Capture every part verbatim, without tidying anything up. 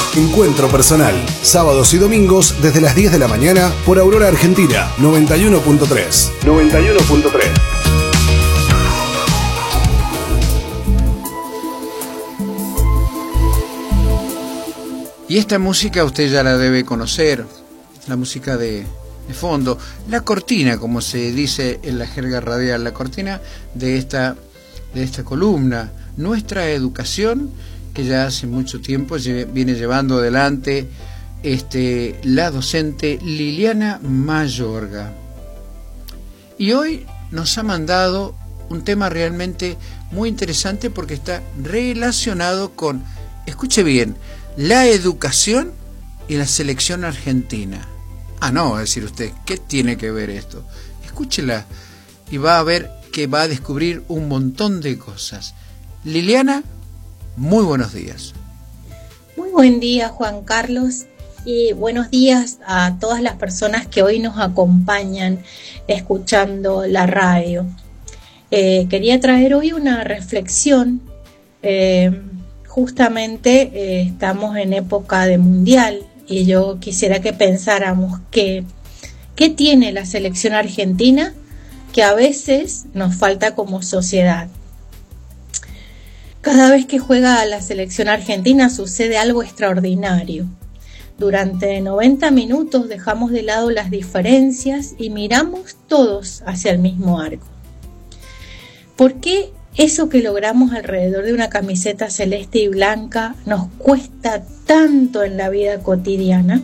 Encuentro Personal, sábados y domingos desde las diez de la mañana por Aurora Argentina, noventa y uno punto tres. noventa y uno punto tres. Y esta música usted ya la debe conocer, la música de, de fondo, la cortina, como se dice en la jerga radial, la cortina de esta, de esta columna, Nuestra Educación, que ya hace mucho tiempo viene llevando adelante este, la docente Liliana Mayorga. Y hoy nos ha mandado un tema realmente muy interesante porque está relacionado con, escuche bien, la educación y la selección argentina. Ah, no, va a decir usted, ¿qué tiene que ver esto? Escúchela y va a ver que va a descubrir un montón de cosas. Liliana, muy buenos días. Muy buen día, Juan Carlos, y buenos días a todas las personas que hoy nos acompañan escuchando la radio. Eh, quería traer hoy una reflexión. Eh, justamente eh, estamos en época de mundial y yo quisiera que pensáramos que ¿qué tiene la selección argentina que a veces nos falta como sociedad? Cada vez que juega la selección argentina sucede algo extraordinario. Durante noventa minutos dejamos de lado las diferencias y miramos todos hacia el mismo arco. ¿Por qué eso que logramos alrededor de una camiseta celeste y blanca nos cuesta tanto en la vida cotidiana?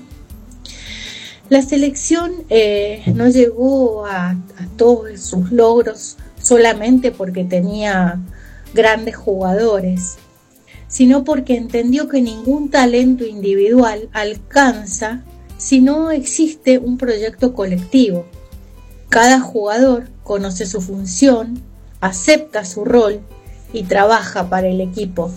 La selección eh, no llegó a, a todos sus logros solamente porque tenía grandes jugadores, sino porque entendió que ningún talento individual alcanza si no existe un proyecto colectivo. Cada jugador conoce su función, acepta su rol y trabaja para el equipo.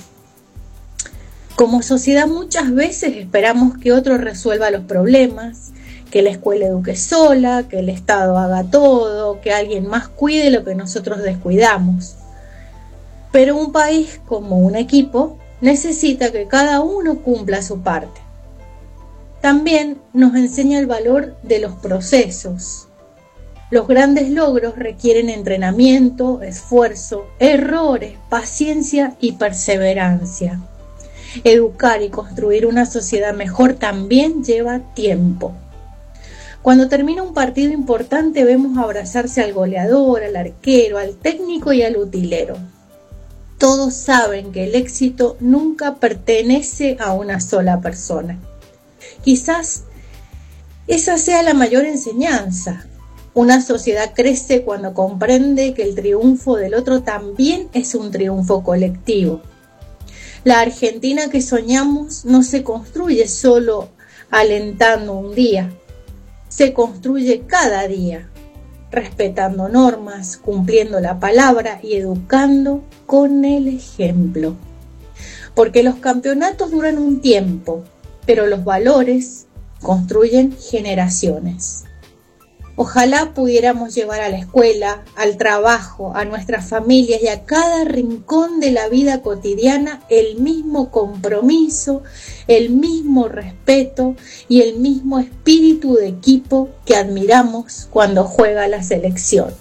Como sociedad muchas veces esperamos que otro resuelva los problemas, que la escuela eduque sola, que el Estado haga todo, que alguien más cuide lo que nosotros descuidamos. Pero un país como un equipo necesita que cada uno cumpla su parte. También nos enseña el valor de los procesos. Los grandes logros requieren entrenamiento, esfuerzo, errores, paciencia y perseverancia. Educar y construir una sociedad mejor también lleva tiempo. Cuando termina un partido importante vemos abrazarse al goleador, al arquero, al técnico y al utilero. Todos saben que el éxito nunca pertenece a una sola persona. Quizás esa sea la mayor enseñanza. Una sociedad crece cuando comprende que el triunfo del otro también es un triunfo colectivo. La Argentina que soñamos no se construye solo alentando un día, se construye cada día, respetando normas, cumpliendo la palabra y educando con el ejemplo. Porque los campeonatos duran un tiempo, pero los valores construyen generaciones. Ojalá pudiéramos llevar a la escuela, al trabajo, a nuestras familias y a cada rincón de la vida cotidiana el mismo compromiso, el mismo respeto y el mismo espíritu de equipo que admiramos cuando juega la selección.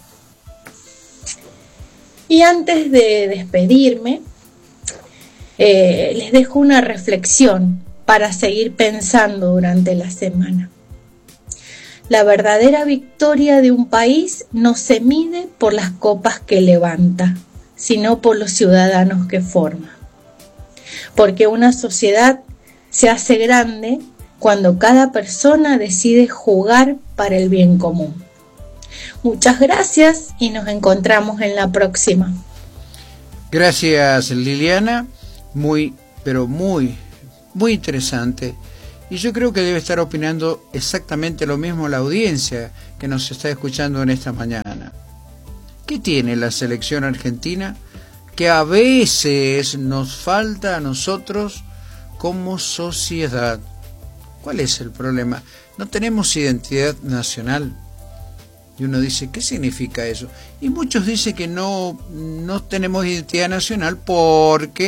Y antes de despedirme, eh, les dejo una reflexión para seguir pensando durante la semana. La verdadera victoria de un país no se mide por las copas que levanta, sino por los ciudadanos que forma. Porque una sociedad se hace grande cuando cada persona decide jugar para el bien común. Muchas gracias y nos encontramos en la próxima. Gracias, Liliana. Muy, pero muy, muy interesante. Y yo creo que debe estar opinando exactamente lo mismo la audiencia que nos está escuchando en esta mañana. ¿Qué tiene la selección argentina que a veces nos falta a nosotros como sociedad? ¿Cuál es el problema? No tenemos identidad nacional. Y uno dice, ¿qué significa eso? Y muchos dicen que no, no tenemos identidad nacional porque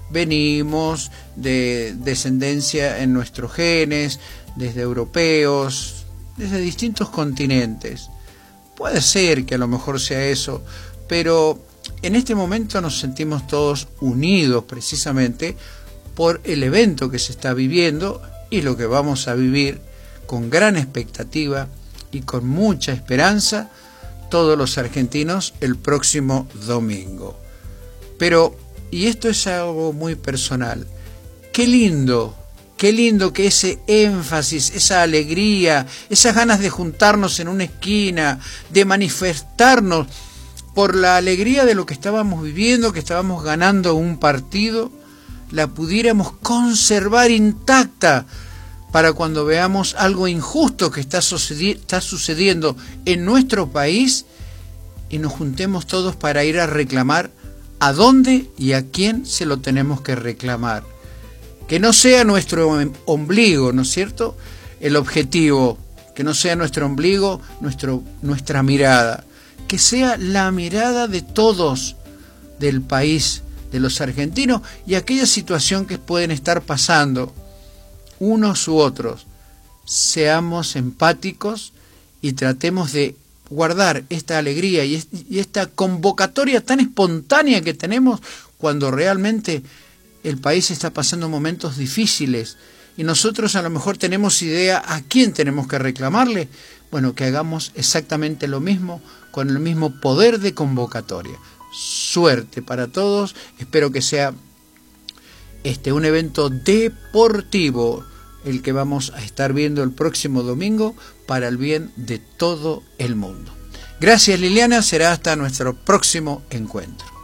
venimos de descendencia en nuestros genes, desde europeos, desde distintos continentes. Puede ser que a lo mejor sea eso, pero en este momento nos sentimos todos unidos precisamente por el evento que se está viviendo y lo que vamos a vivir con gran expectativa y con mucha esperanza todos los argentinos el próximo domingo. Pero, y esto es algo muy personal, qué lindo, qué lindo que ese énfasis, esa alegría, esas ganas de juntarnos en una esquina, de manifestarnos por la alegría de lo que estábamos viviendo, que estábamos ganando un partido, la pudiéramos conservar intacta para cuando veamos algo injusto que está, sucedi- está sucediendo en nuestro país y nos juntemos todos para ir a reclamar a dónde y a quién se lo tenemos que reclamar. Que no sea nuestro ombligo, ¿no es cierto?, el objetivo, que no sea nuestro ombligo, nuestro, nuestra mirada, que sea la mirada de todos del país, de los argentinos y aquella situación que pueden estar pasando unos u otros. Seamos empáticos y tratemos de guardar esta alegría y esta convocatoria tan espontánea que tenemos cuando realmente el país está pasando momentos difíciles y nosotros a lo mejor tenemos idea a quién tenemos que reclamarle. Bueno, que hagamos exactamente lo mismo con el mismo poder de convocatoria. Suerte para todos, espero que sea este un evento deportivo el que vamos a estar viendo el próximo domingo para el bien de todo el mundo. Gracias, Liliana, será hasta nuestro próximo encuentro.